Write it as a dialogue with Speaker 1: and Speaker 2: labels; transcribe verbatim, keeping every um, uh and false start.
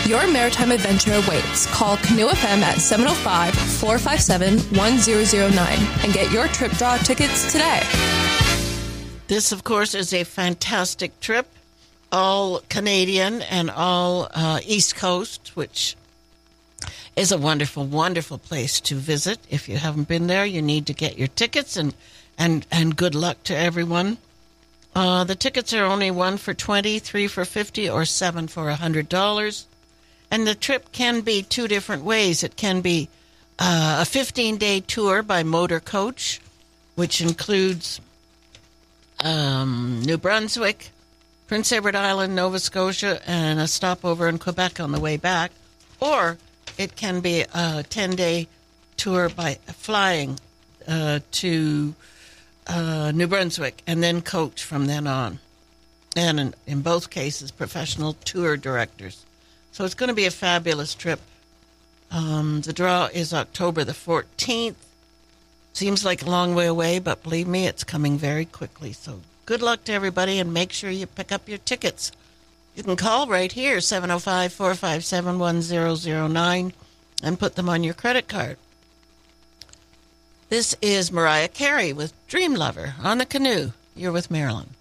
Speaker 1: Your maritime adventure awaits. Call Canoe F M at seven oh five, four five seven, one zero zero nine and get your trip draw tickets today.
Speaker 2: This, of course, is a fantastic trip, all Canadian and all uh, East Coast, which is a wonderful, wonderful place to visit. If you haven't been there, you need to get your tickets, and and, and good luck to everyone. Uh, the tickets are only one for twenty dollars, three for fifty dollars, or seven for one hundred dollars. And the trip can be two different ways. It can be uh, a fifteen-day tour by motor coach, which includes um, New Brunswick, Prince Edward Island, Nova Scotia, and a stopover in Quebec on the way back. Or it can be a ten-day tour by flying uh, to uh, New Brunswick and then coach from then on. And in, in both cases, professional tour directors. So it's going to be a fabulous trip. Um, the draw is October the fourteenth. Seems like a long way away, but believe me, it's coming very quickly. So good luck to everybody, and make sure you pick up your tickets. You can call right here, seven oh five, four five seven, one zero zero nine, and put them on your credit card. This is Mariah Carey with Dream Lover on the Canoe. You're with Marilyn.